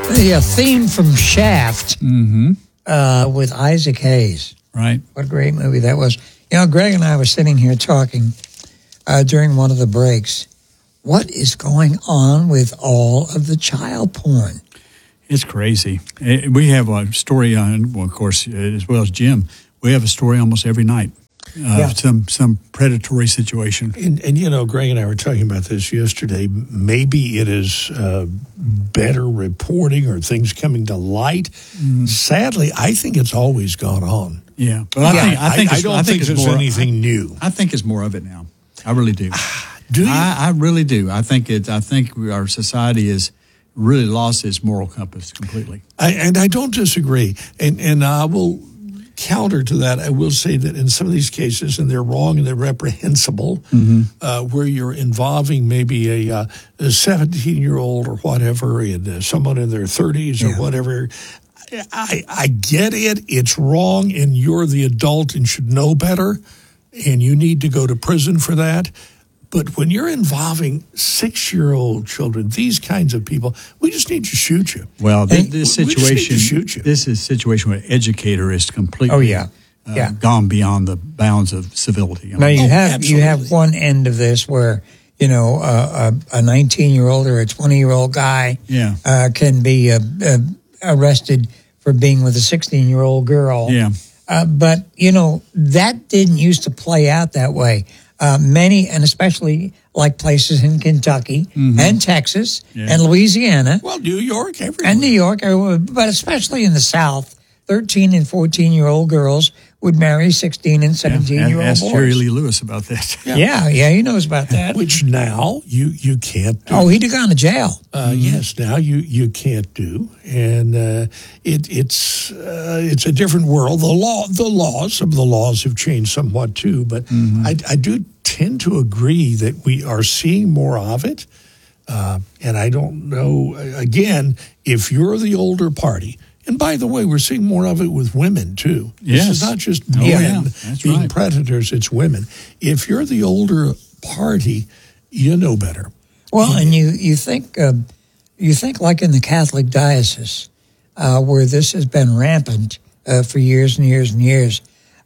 The theme from Shaft with Isaac Hayes. Right. What a great movie that was. You know, Greg and I were sitting here talking during one of the breaks. What is going on with all of the child porn? It's crazy. We have a story on, well, of course, as well as Jim, we have a story almost every night. Some predatory situation. And, you know, Greg and I were talking about this yesterday. Maybe it is better reporting or things coming to light. Sadly, I think it's always gone on. Yeah. But I don't think there's anything new. I think it's more of it now. I really do. Do you? I really do. I think our society has really lost its moral compass completely. I don't disagree. And I will counter to that. I will say that in some of these cases, and they're wrong and they're reprehensible, where you're involving maybe a 17-year-old or whatever, and someone in their 30s or whatever. I get it. It's wrong, and you're the adult and should know better, and you need to go to prison for that. But when you're involving 6-year-old children, these kinds of people, we just need to shoot you. Well, this situation, shoot you. This is a situation where educator is completely gone beyond the bounds of civility. Now you have one end of this where, you know, a 19-year-old or a 20-year-old guy can be arrested for being with a 16-year-old girl. Yeah. But, you know, that didn't used to play out that way. Many, and especially like places in Kentucky and Texas and Louisiana. Well, New York, everywhere. And New York, but especially in the South, 13 and 14-year-old girls would marry 16 and 17-year-old boys. Ask Jerry Lee Lewis about that. Yeah, he knows about that. Which now you can't do. Oh, he'd have gone to jail. Yes, now you can't do. And it's a different world. Some of the laws have changed somewhat too, but I do tend to agree that we are seeing more of it. And I don't know, again, if you're the older party. And by the way, we're seeing more of it with women, too. Yes. This is not just men being predators, it's women. If you're the older party, you know better. Well, and you think like in the Catholic diocese, where this has been rampant for years and years and years.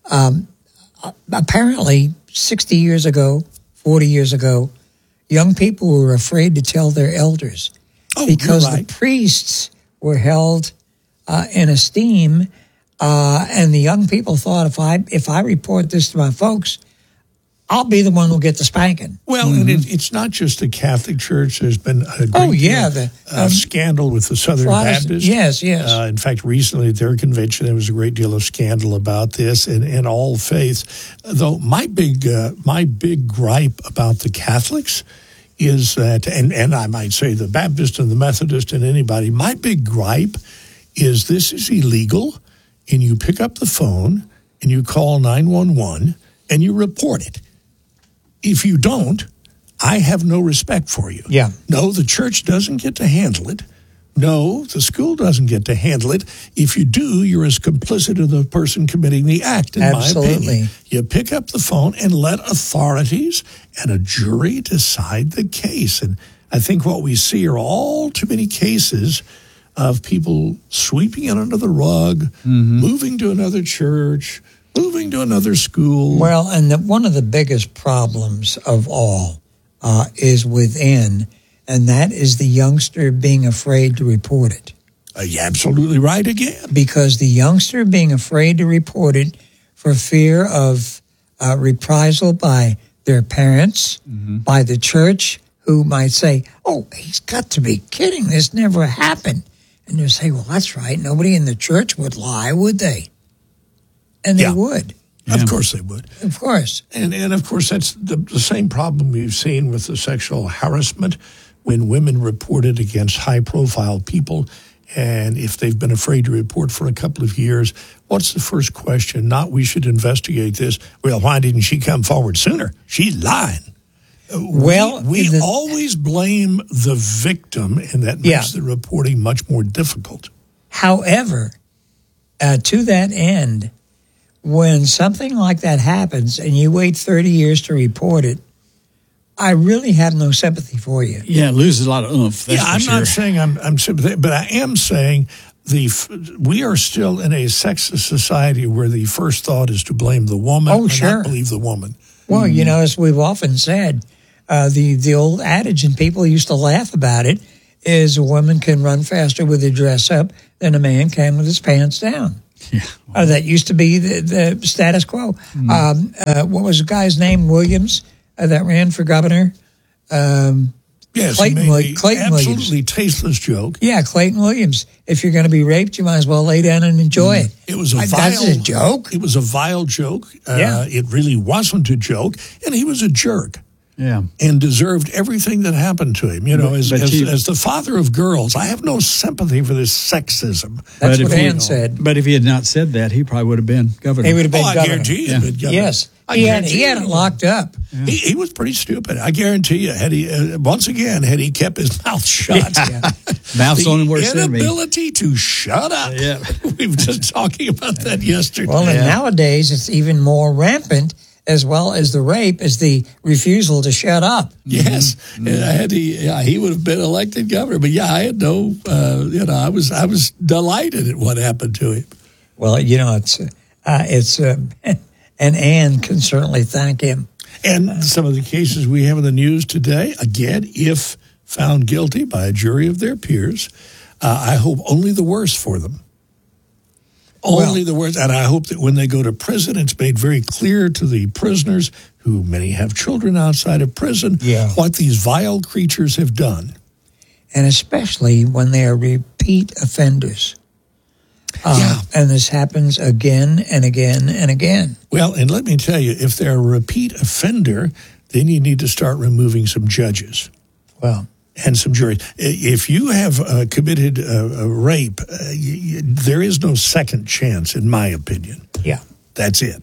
Apparently, 60 years ago, 40 years ago, young people were afraid to tell their elders because the priests were held in esteem, and the young people thought if I report this to my folks, I'll be the one who'll get the spanking. Well, and it's not just the Catholic Church. There's been a great scandal with the Southern Baptists. Yes. In fact, recently at their convention, there was a great deal of scandal about this and all faiths. Though my big gripe about the Catholics is that, and I might say the Baptist and the Methodist and anybody, my big gripe is this is illegal, and you pick up the phone and you call 911 and you report it. If you don't, I have no respect for you. Yeah. No, the church doesn't get to handle it. No, the school doesn't get to handle it. If you do, you're as complicit of the person committing the act, in my opinion. You pick up the phone and let authorities and a jury decide the case. And I think what we see are all too many cases of people sweeping it under the rug, moving to another church, moving to another school. Well, and one of the biggest problems of all is within, and that is the youngster being afraid to report it. You're absolutely right again. Because the youngster being afraid to report it for fear of reprisal by their parents, by the church, who might say, oh, he's got to be kidding. This never happened. And you say, well, that's right. Nobody in the church would lie, would they? And they would. Yeah. Of course they would. Of course. And of course, that's the same problem we've seen with the sexual harassment when women reported against high-profile people. And if they've been afraid to report for a couple of years, what's the first question? Not we should investigate this. Well, why didn't she come forward sooner? She's lying. Well, we always blame the victim, and that makes the reporting much more difficult. However, to that end, when something like that happens and you wait 30 years to report it, I really have no sympathy for you. Yeah, it loses a lot of oomph. I'm not saying I'm sympathetic, but I am saying we are still in a sexist society where the first thought is to blame the woman and not believe the woman. Well, as we've often said, the old adage, and people used to laugh about it, is a woman can run faster with her dress up than a man can with his pants down. Yeah. That used to be the status quo. What was the guy's name? Williams, that ran for governor? Yes, Clayton absolutely Williams. Tasteless joke. Yeah, Clayton Williams. If you're going to be raped, you might as well lay down and enjoy it. It was that's a joke. It was a vile joke. It really wasn't a joke, and he was a jerk. Yeah, and deserved everything that happened to him. As the father of girls, I have no sympathy for this sexism. That's what Ann said. But if he had not said that, he probably would have been governor. He would have been governor. I guarantee you. Yeah. Yes. He had it locked up. Yeah. He was pretty stupid. I guarantee you. Had he kept his mouth shut, mouth's only worse than me. Inability to shut up. Yeah, we were just talking about that yesterday. Well, and nowadays it's even more rampant. As well as the rape, is the refusal to shut up. Yes, he would have been elected governor. But I had no, I was delighted at what happened to him. Well, it's and Ann can certainly thank him. And some of the cases we have in the news today, again, if found guilty by a jury of their peers, I hope only the worst for them. Only the worst. And I hope that when they go to prison, it's made very clear to the prisoners, who many have children outside of prison, what these vile creatures have done. And especially when they are repeat offenders. And this happens again and again and again. Well, and let me tell you, if they're a repeat offender, then you need to start removing some judges. Well, and some juries. If you have committed a rape, there is no second chance, in my opinion. Yeah. That's it.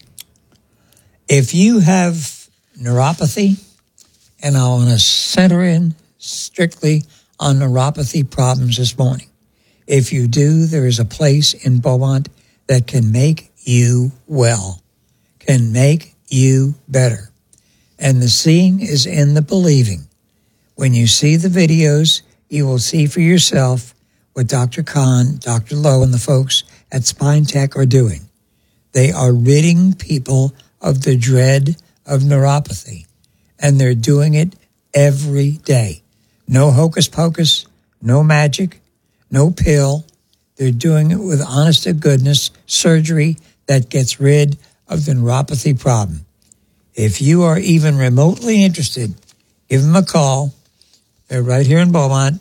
If you have neuropathy, and I want to center in strictly on neuropathy problems this morning. If you do, there is a place in Beaumont that can make you well, can make you better. And the seeing is in the believing. When you see the videos, you will see for yourself what Dr. Kahn, Dr. Lowe, and the folks at Spine Tech are doing. They are ridding people of the dread of neuropathy, and they're doing it every day. No hocus pocus, no magic, no pill. They're doing it with honest-to-goodness surgery that gets rid of the neuropathy problem. If you are even remotely interested, give them a call. They're right here in Beaumont,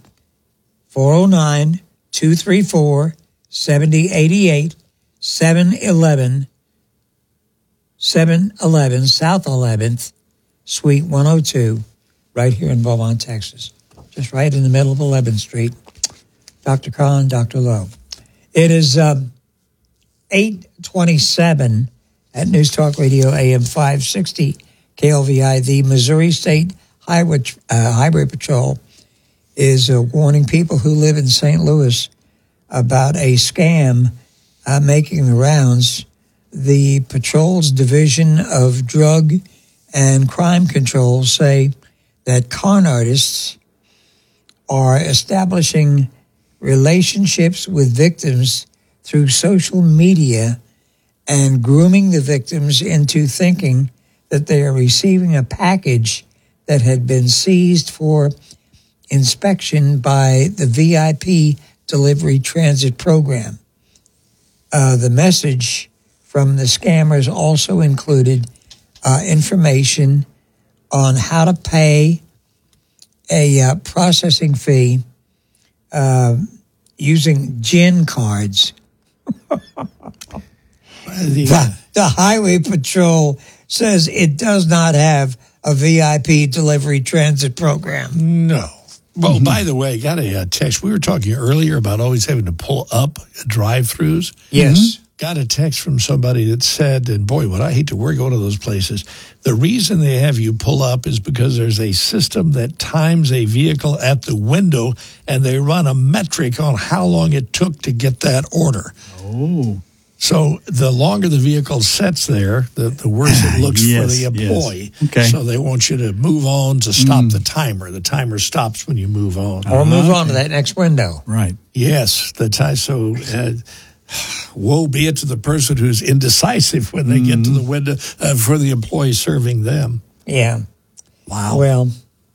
409-234-7088, 711 South 11th, Suite 102, right here in Beaumont, Texas. Just right in the middle of 11th Street. Dr. Kahn, Dr. Lowe. It is 8:27 at News Talk Radio AM 560 KLVI. The Missouri State Highway Patrol is warning people who live in St. Louis about a scam making the rounds. The patrol's Division of Drug and Crime Control say that con artists are establishing relationships with victims through social media and grooming the victims into thinking that they are receiving a package that had been seized for inspection by the VIP Delivery Transit Program. The message from the scammers also included information on how to pay a processing fee using GIN cards. The Highway Patrol says it does not have a VIP delivery transit program. No. Well, by the way, got a text. We were talking earlier about always having to pull up drive-thrus. Yes. Mm-hmm. Got a text from somebody that said, and boy, would I hate to work one of those places. The reason they have you pull up is because there's a system that times a vehicle at the window, and they run a metric on how long it took to get that order. Oh. So the longer the vehicle sits there, the worse it looks for the employee. Yes. Okay. So they want you to move on to stop the timer. The timer stops when you move on. Or move on to that next window. Right. Yes. So woe be it to the person who's indecisive when they get to the window for the employee serving them. Yeah. Wow. Well,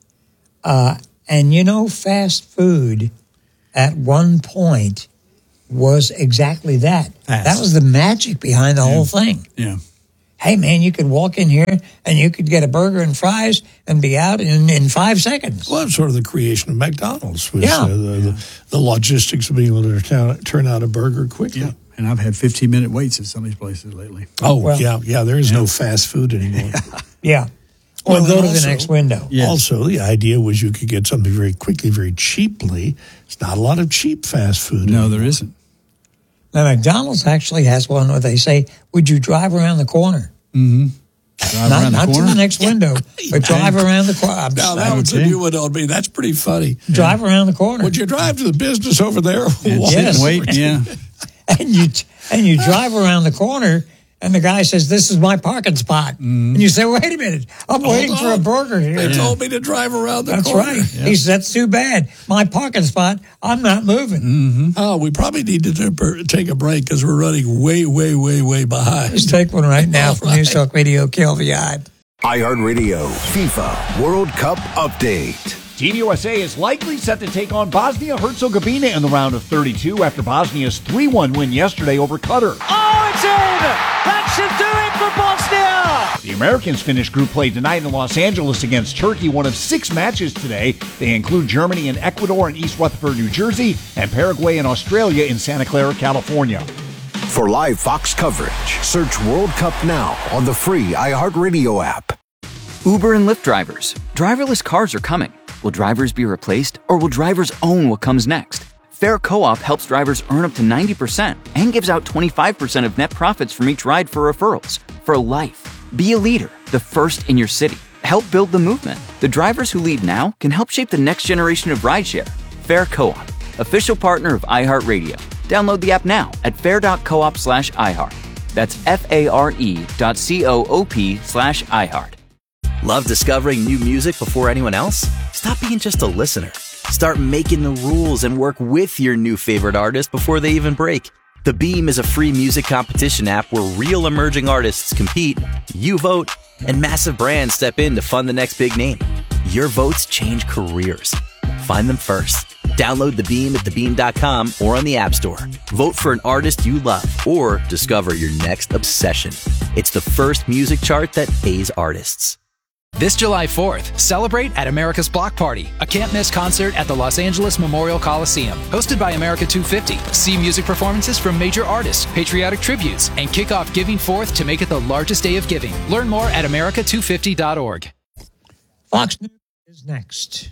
and fast food at one point was exactly that. Fast. That was the magic behind the whole thing. Yeah. Hey, man, you could walk in here and you could get a burger and fries and be out in 5 seconds. Well, that's sort of the creation of McDonald's. Was, Yeah. The logistics of being able to turn out a burger quickly. Yeah. And I've had 15-minute waits at some of these places lately. Oh, Well, yeah. There is no fast food anymore. Yeah. Or Well, go to also- the next window. Yes. Also, the idea was you could get something very quickly, very cheaply. It's not a lot of cheap fast food. No, anymore. there isn't. Now, McDonald's actually has one where they say, would you drive around the corner? Drive around Not the to corner. the next window, but drive around the corner. Now, that was a new one on me. That's pretty funny. Drive around the corner. Would you drive to the business over there? And sit Yes. and wait. Yeah. And you drive around the corner, and the guy says, "This is my parking spot." And you say, "Wait a minute, I'm waiting for a burger here." They told me to drive around the That's corner. right. He says, "That's too bad. My parking spot. I'm not moving." Oh, we probably need to take a break because we're running way, way, way, way behind. Let's take one right now from All right. News Talk Radio, KLVI. iHeartRadio FIFA World Cup Update. Team USA is likely set to take on Bosnia-Herzegovina in the round of 32 after Bosnia's 3-1 win yesterday over Qatar. Oh, it's in! That should do it for Bosnia! The Americans finished group play tonight in Los Angeles against Turkey, one of 6 matches today. They include Germany and Ecuador in East Rutherford, New Jersey, and Paraguay and Australia in Santa Clara, California. For live Fox coverage, search World Cup now on the free iHeartRadio app. Uber and Lyft drivers. Driverless cars are coming. Will drivers be replaced, or will drivers own what comes next? Fair Co-op helps drivers earn up to 90% and gives out 25% of net profits from each ride for referrals. For life. Be a leader, the first in your city. Help build the movement. The drivers who lead now can help shape the next generation of rideshare. Fair Co-op, official partner of iHeartRadio. Download the app now at fair.coop/iHeart. That's FARE.coop/iHeart. Love discovering new music before anyone else? Stop being just a listener. Start making the rules and work with your new favorite artist before they even break. The Beam is a free music competition app where real emerging artists compete, you vote, and massive brands step in to fund the next big name. Your votes change careers. Find them first. Download The Beam at thebeam.com or on the App Store. Vote for an artist you love or discover your next obsession. It's the first music chart that pays artists. This July 4th, celebrate at America's Block Party, a can't-miss concert at the Los Angeles Memorial Coliseum. Hosted by America 250, see music performances from major artists, patriotic tributes, and kick off Giving Forth to make it the largest day of giving. Learn more at america250.org. Fox News is next.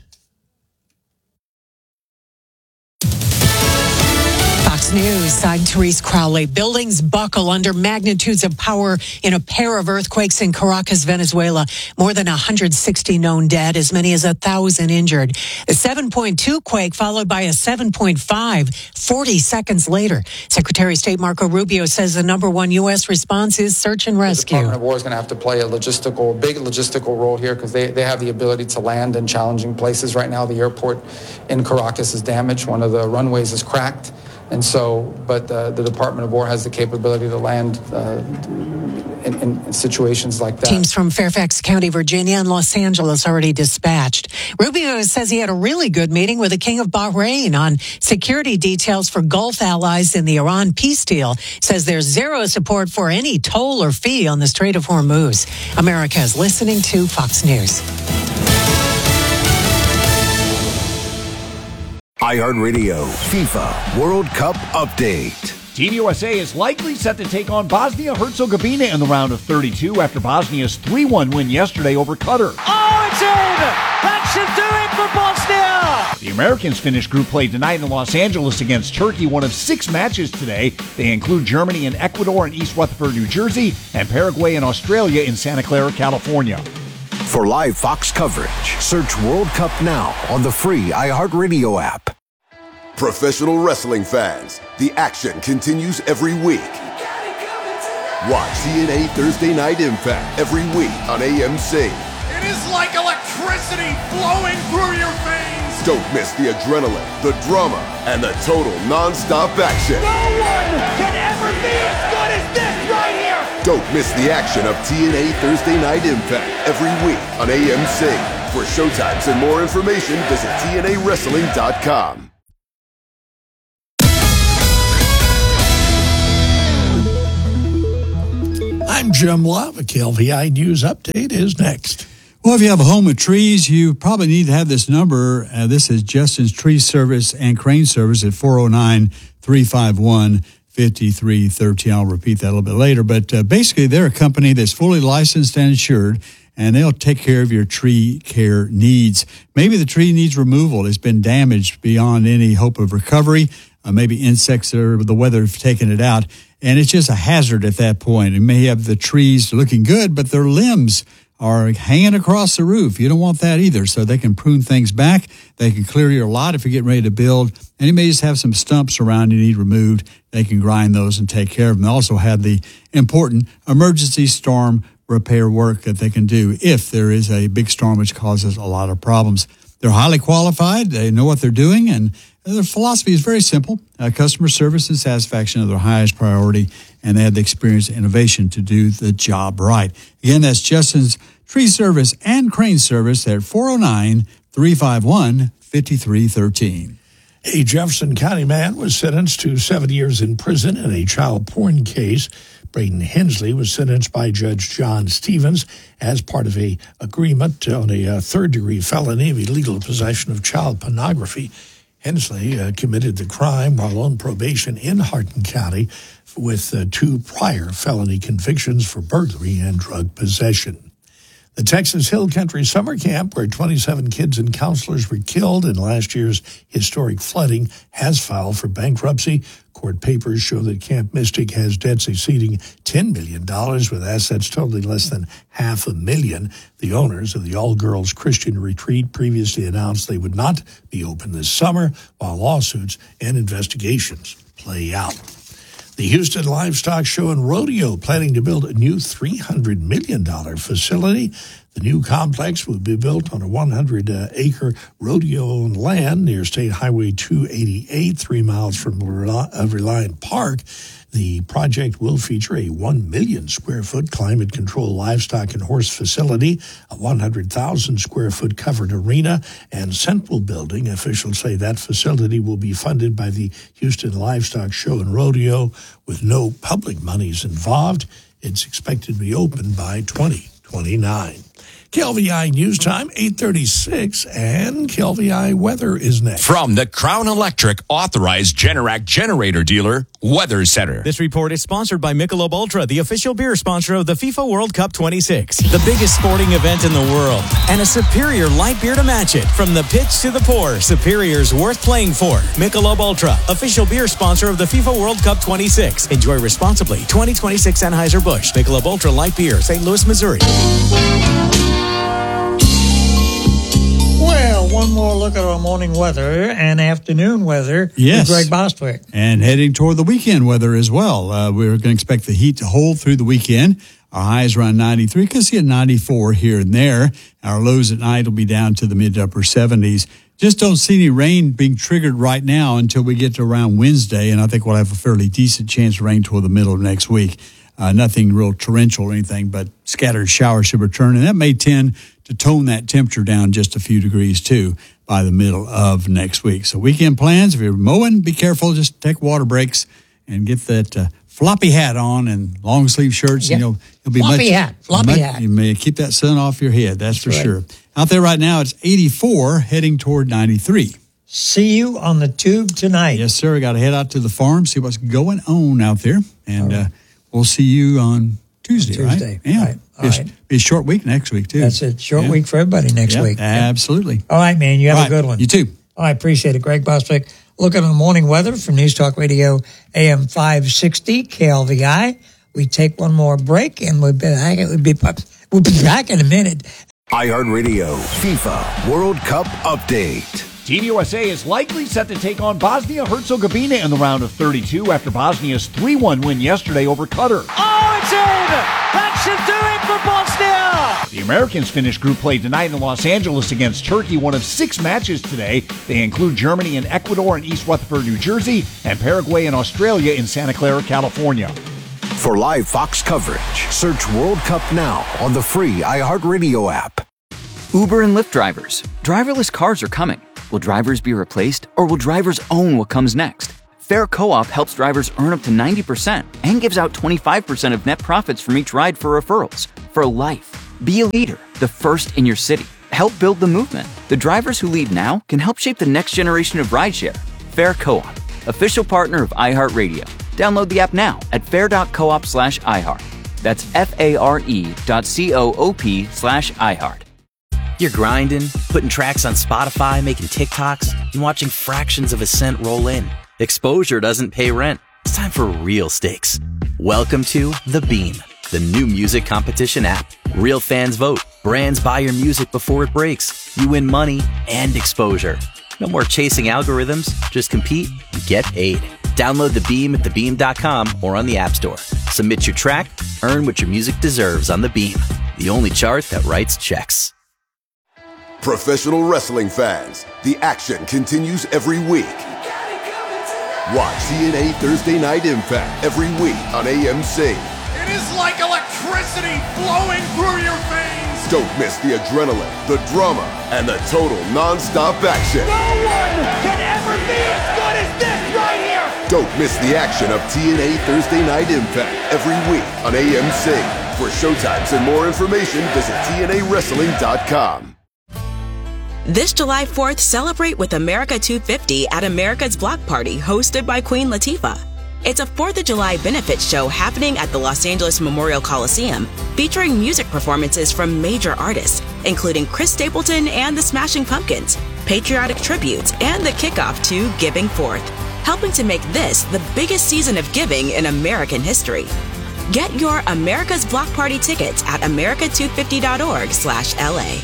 Fox News, I'm Therese Crowley. Buildings buckle under magnitudes of power in a pair of earthquakes in Caracas, Venezuela. More than 160 known dead, as many as 1,000 injured. A 7.2 quake followed by a 7.5 40 seconds later. Secretary of State Marco Rubio says the number one U.S. response is search and rescue. The Department of War is going to have to play a big logistical role here because they have the ability to land in challenging places. Right now, the airport in Caracas is damaged. One of the runways is cracked. And so, but the Department of War has the capability to land in situations like that. Teams from Fairfax County, Virginia, and Los Angeles already dispatched. Rubio says he had a really good meeting with the King of Bahrain on security details for Gulf allies in the Iran peace deal. Says there's zero support for any toll or fee on the Strait of Hormuz. America is listening to Fox News. iHeartRadio FIFA World Cup Update. Team USA is likely set to take on Bosnia-Herzegovina in the round of 32 after Bosnia's 3-1 win yesterday over Qatar. Oh, it's in! That should do it for Bosnia! The Americans finished group play tonight in Los Angeles against Turkey, one of 6 matches today. They include Germany and Ecuador in East Rutherford, New Jersey, and Paraguay and Australia in Santa Clara, California. For live Fox coverage, search World Cup now on the free iHeartRadio app. Professional wrestling fans, the action continues every week. Watch TNA Thursday Night Impact every week on AMC. It is like electricity flowing through your veins. Don't miss the adrenaline, the drama, and the total non-stop action. No one can ever be as good as this right here. Don't miss the action of TNA Thursday Night Impact every week on AMC. For showtimes and more information, visit TNAWrestling.com. I'm Jim Love. A KLVI News Update is next. Well, if you have a home with trees, you probably need to have this number. This is Justin's Tree Service and Crane Service at 409-351-5313. I'll repeat that a little bit later. But basically, they're a company that's fully licensed and insured, and they'll take care of your tree care needs. Maybe the tree needs removal. It's been damaged beyond any hope of recovery. Maybe insects or the weather have taken it out. And it's just a hazard at that point. You may have the trees looking good, but their limbs are hanging across the roof. You don't want that either. So they can prune things back. They can clear your lot if you're getting ready to build. And you may just have some stumps around you need removed. They can grind those and take care of them. They also have the important emergency storm repair work that they can do if there is a big storm which causes a lot of problems. They're highly qualified. They know what they're doing, and their philosophy is very simple. Customer service and satisfaction are their highest priority, and they have the experience and innovation to do the job right. Again, that's Justin's Tree Service and Crane Service at 409-351-5313. A Jefferson County man was sentenced to 7 years in prison in a child porn case. Braden Hensley was sentenced by Judge John Stevens as part of an agreement on a third-degree felony of illegal possession of child pornography. Hensley committed the crime while on probation in Hardin County with 2 prior felony convictions for burglary and drug possession. The Texas Hill Country Summer Camp, where 27 kids and counselors were killed in last year's historic flooding, has filed for bankruptcy. Court papers show that Camp Mystic has debts exceeding $10 million, with assets totaling less than $500,000. The owners of the all-girls Christian retreat previously announced they would not be open this summer, while lawsuits and investigations play out. The Houston Livestock Show and Rodeo planning to build a new $300 million facility. The new complex will be built on a 100-acre rodeo-owned land near State Highway 288, 3 miles from Reliant Park. The project will feature a 1 million square foot climate-controlled livestock and horse facility, a 100,000 square foot covered arena, and central building. Officials say that facility will be funded by the Houston Livestock Show and Rodeo with no public monies involved. It's expected to be open by 2029. KLVI News Time, 8:36, and KLVI Weather is next. From the Crown Electric Authorized Generac Generator Dealer, Weather Center. This report is sponsored by Michelob Ultra, the official beer sponsor of the FIFA World Cup 26, the biggest sporting event in the world, and a superior light beer to match it. From the pitch to the pour, Superior's worth playing for. Michelob Ultra, official beer sponsor of the FIFA World Cup 26. Enjoy responsibly. 2026 Anheuser-Busch, Michelob Ultra Light Beer, St. Louis, Missouri. Well, one more look at our morning weather and afternoon weather with Greg Bostwick. And heading toward the weekend weather as well. We're going to expect the heat to hold through the weekend. Our highs around 93. Could see a 94 here and there. Our lows at night will be down to the mid to upper 70s. Just don't see any rain being triggered right now until we get to around Wednesday, and I think we'll have a fairly decent chance of rain toward the middle of next week. Nothing real torrential or anything, but scattered showers should return, and that may tend to tone that temperature down just a few degrees, too, by the middle of next week. So weekend plans, if you're mowing, be careful. Just take water breaks and get that floppy hat on and long sleeve shirts. Yep. And you'll be floppy hat. You may keep that sun off your head, that's for right. sure. Out there right now, it's 84, heading toward 93. See you on the tube tonight. Yes, sir. I got to head out to the farm, see what's going on out there. And we'll see you on Tuesday, right? Yeah. Right. All right. Be a short week next week, too. That's a short week for everybody next week. Absolutely. All right, man. You have a good one. You too. I appreciate it. Greg Bostwick. Look at the morning weather from News Talk Radio AM 560 KLVI. We take one more break, and we'll be back in a minute. iHeartRadio FIFA World Cup Update. Team USA is likely set to take on Bosnia-Herzegovina in the round of 32 after Bosnia's 3-1 win yesterday over Qatar. Oh, it's It's in! That should do it for Bosnia! The Americans finished group play tonight in Los Angeles against Turkey, one of 6 matches today. They include Germany and Ecuador in East Rutherford, New Jersey, and Paraguay and Australia in Santa Clara, California. For live Fox coverage, search World Cup now on the free iHeartRadio app. Uber and Lyft drivers. Driverless cars are coming. Will drivers be replaced, or will drivers own what comes next? Fair Co-op helps drivers earn up to 90% and gives out 25% of net profits from each ride for referrals. For life. Be a leader, the first in your city. Help build the movement. The drivers who lead now can help shape the next generation of rideshare. Fair Co-op, official partner of iHeartRadio. Download the app now at fair.coop/iHeart. That's FARE.coop/iHeart. You're grinding, putting tracks on Spotify, making TikToks, and watching fractions of a cent roll in. Exposure doesn't pay rent. It's time for real stakes. Welcome to The Beam, the new music competition app. Real fans vote. Brands buy your music before it breaks. You win money and exposure. No more chasing algorithms. Just compete and get paid. Download The Beam at thebeam.com or on the App Store. Submit your track, earn what your music deserves on The Beam, the only chart that writes checks. Professional wrestling fans, the action continues every week. Watch TNA Thursday Night Impact every week on AMC. It is like electricity flowing through your veins. Don't miss the adrenaline, the drama, and the total non-stop action. No one can ever be as good as this right here. Don't miss the action of TNA Thursday Night Impact every week on AMC. For showtimes and more information, visit TNAWrestling.com. This July 4th, celebrate with America 250 at America's Block Party, hosted by Queen Latifah. It's a 4th of July benefit show happening at the Los Angeles Memorial Coliseum, featuring music performances from major artists, including Chris Stapleton and the Smashing Pumpkins, patriotic tributes, and the kickoff to Giving Forth, helping to make this the biggest season of giving in American history. Get your America's Block Party tickets at america250.org/LA.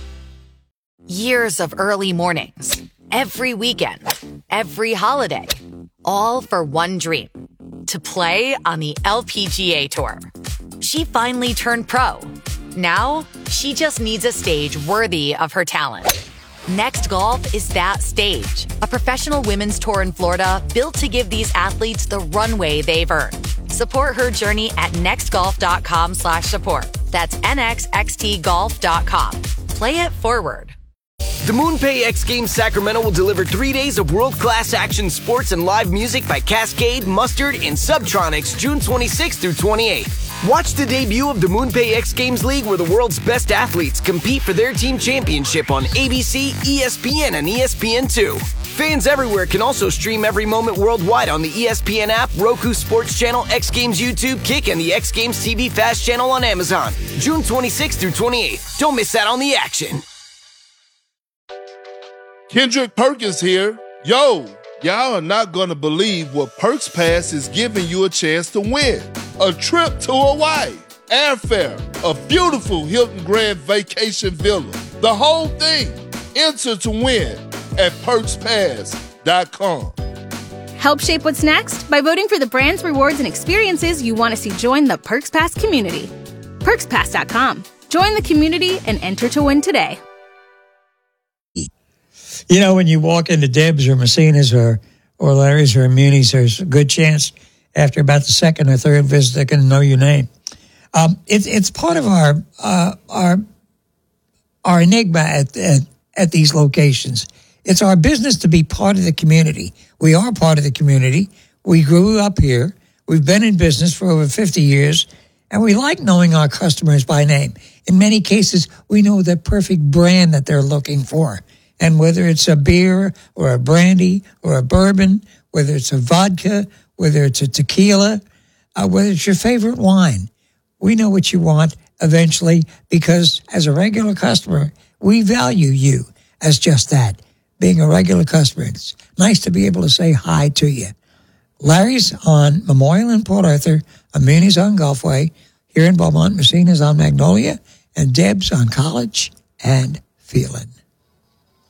Years of early mornings, every weekend, every holiday, all for one dream, to play on the LPGA Tour. She finally turned pro. Now, she just needs a stage worthy of her talent. Next Golf is that stage, a professional women's tour in Florida built to give these athletes the runway they've earned. Support her journey at nextgolf.com/support. That's nxxtgolf.com. Play it forward. The MoonPay X Games Sacramento will deliver 3 days of world-class action sports and live music by Cascade, Mustard, and Subtronics June 26th through 28th. Watch the debut of the MoonPay X Games League, where the world's best athletes compete for their team championship on ABC, ESPN, and ESPN2. Fans everywhere can also stream every moment worldwide on the ESPN app, Roku Sports Channel, X Games YouTube, Kick, and the X Games TV Fast Channel on Amazon. June 26th through 28th. Don't miss out on the action. Kendrick Perkins here. Yo, y'all are not gonna believe what Perks Pass is giving you a chance to win. A trip to Hawaii, airfare, a beautiful Hilton Grand Vacation Villa, the whole thing. Enter to win at PerksPass.com. Help shape what's next by voting for the brands, rewards, and experiences you want to see join the Perks Pass community. PerksPass.com. Join the community and enter to win today. You know, when you walk into Deb's or Messina's or Larry's or Muni's, there's a good chance after about the second or third visit they're going to know your name. It's part of our enigma at these locations. It's our business to be part of the community. We are part of the community. We grew up here. We've been in business for over 50 years, and we like knowing our customers by name. In many cases, we know the perfect brand that they're looking for. And whether it's a beer or a brandy or a bourbon, whether it's a vodka, whether it's a tequila, whether it's your favorite wine, we know what you want eventually, because as a regular customer, we value you as just that, being a regular customer. It's nice to be able to say hi to you. Larry's on Memorial and Port Arthur, Muni's on Gulfway, here in Beaumont, Messina's on Magnolia, and Deb's on College and Phelan.